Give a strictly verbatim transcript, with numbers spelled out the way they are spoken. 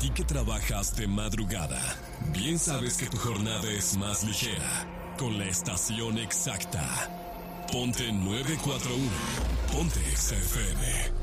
ti que trabajas de madrugada, bien sabes que tu jornada es más ligera con la estación exacta. Ponte nueve cuatro uno. Ponte X F M.